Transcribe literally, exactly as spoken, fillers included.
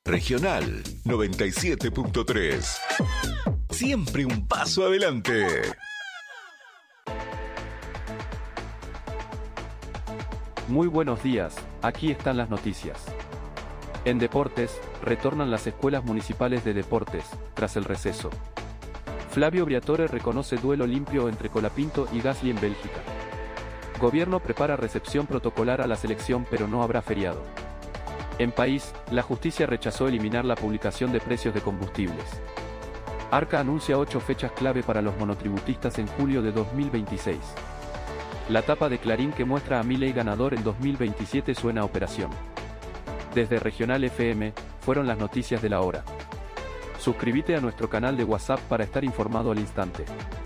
Regional noventa y siete punto tres. Siempre un paso adelante. Muy buenos días, aquí están las noticias. En deportes, retornan las escuelas municipales de deportes, tras el receso. Flavio Briatore reconoce duelo limpio entre Colapinto y Gasly en Bélgica. Gobierno prepara recepción protocolar a la selección pero no habrá feriado. En país, la justicia rechazó eliminar la publicación de precios de combustibles. Arca anuncia ocho fechas clave para los monotributistas en julio de dos mil veintiséis. La tapa de Clarín que muestra a Milei ganador en dos mil veintisiete suena a operación. Desde Regional F M, fueron las noticias de la hora. Suscríbete a nuestro canal de WhatsApp para estar informado al instante.